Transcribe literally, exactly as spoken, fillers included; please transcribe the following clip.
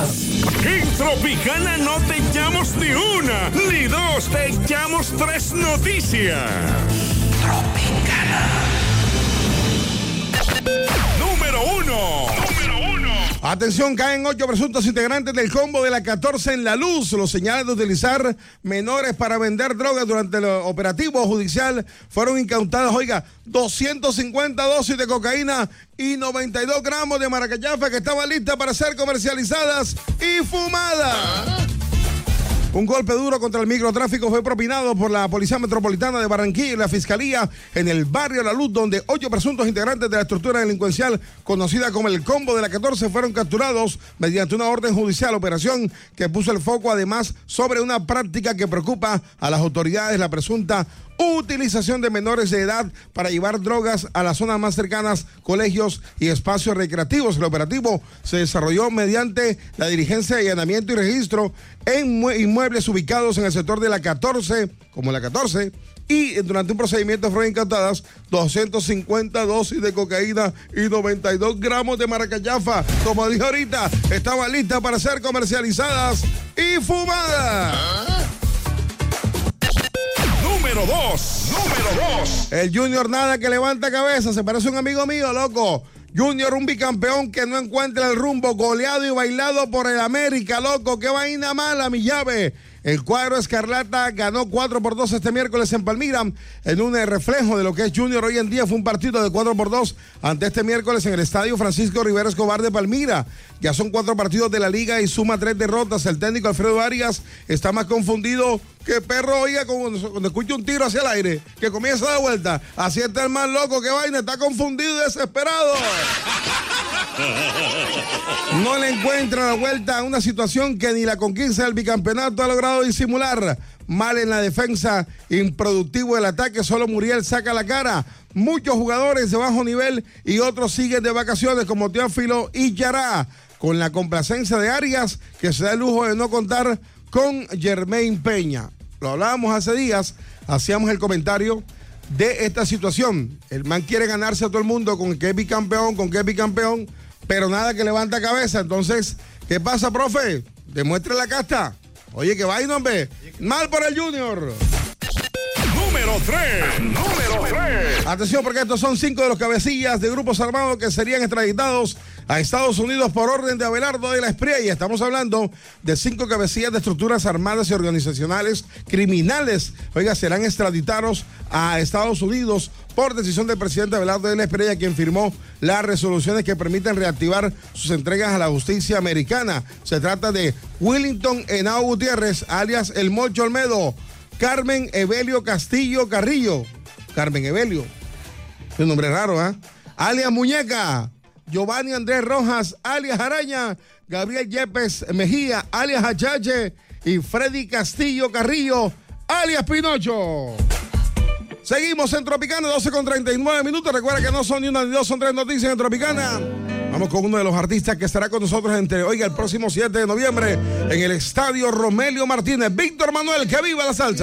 En Tropicana no te echamos ni una, ni dos, te echamos tres noticias. Tropicana. Número uno. Número uno. Atención, caen ocho presuntos integrantes del combo de la catorce en La Luz. Los señales de utilizar menores para vender drogas durante el operativo judicial fueron incautadas, oiga, doscientas cincuenta dosis de cocaína y noventa y dos gramos de maracayafa que estaban listas para ser comercializadas y fumadas. Un golpe duro contra el microtráfico fue propinado por la Policía Metropolitana de Barranquilla y la Fiscalía en el barrio La Luz, donde ocho presuntos integrantes de la estructura delincuencial conocida como el Combo de la catorce fueron capturados mediante una orden judicial, operación que puso el foco además sobre una práctica que preocupa a las autoridades, la presunta utilización de menores de edad para llevar drogas a las zonas más cercanas, colegios y espacios recreativos. El operativo se desarrolló mediante la diligencia de allanamiento y registro en inmuebles ubicados en el sector de la catorce, como la catorce, y durante un procedimiento fueron incautadas doscientas cincuenta dosis de cocaína y noventa y dos gramos de maracayafa. Como dije ahorita, estaban listas para ser comercializadas y fumadas. ¿Ah? Número dos, número dos. El Junior nada que levanta cabeza, se parece a un amigo mío, loco. Junior, un bicampeón que no encuentra el rumbo, goleado y bailado por el América, loco. Qué vaina mala, mi llave. El cuadro escarlata ganó cuatro por dos este miércoles en Palmira, en un reflejo de lo que es Junior hoy en día. Fue un partido de cuatro por dos ante este miércoles en el estadio Francisco Rivera Escobar de Palmira. Ya son cuatro partidos de la liga y suma tres derrotas. El técnico Alfredo Arias está más confundido que perro, oiga, cuando, cuando escucha un tiro hacia el aire, que comienza a dar vuelta. Así está el más loco, qué vaina, está confundido y desesperado. No le encuentra la vuelta a una situación que ni la conquista del bicampeonato ha logrado disimular. Mal en la defensa, improductivo el ataque, solo Muriel saca la cara. Muchos jugadores de bajo nivel y otros siguen de vacaciones como Teófilo y Yará, con la complacencia de Arias, que se da el lujo de no contar con Germain Peña. Lo hablábamos hace días, hacíamos el comentario de esta situación. El man quiere ganarse a todo el mundo con que es bicampeón, con que es bicampeón, pero nada que levanta cabeza. Entonces, ¿qué pasa, profe? Demuestre la casta. Oye, que vaina, hombre. Mal por el Junior. Número tres, número tres. Atención, porque estos son cinco de los cabecillas de grupos armados que serían extraditados a Estados Unidos por orden de Abelardo de la Espriella. Estamos hablando de cinco cabecillas de estructuras armadas y organizacionales criminales. Oiga, serán extraditados a Estados Unidos por decisión del presidente Abelardo de la Espriella, quien firmó las resoluciones que permiten reactivar sus entregas a la justicia americana. Se trata de Willington Henao Gutiérrez, alias El Mocho Olmedo, Carmen Evelio Castillo Carrillo, Carmen Evelio, es un nombre raro, ¿ah? ¿eh? Alias Muñeca, Giovanni Andrés Rojas, alias Araña, Gabriel Yepes Mejía, alias Achache, y Freddy Castillo Carrillo, alias Pinocho. Seguimos en Tropicana, doce con treinta y nueve minutos. Recuerda que no son ni una ni dos, son tres noticias en Tropicana. Vamos con uno de los artistas que estará con nosotros entre, oiga, el próximo siete de noviembre en el Estadio Romelio Martínez. Víctor Manuel, que viva la salsa.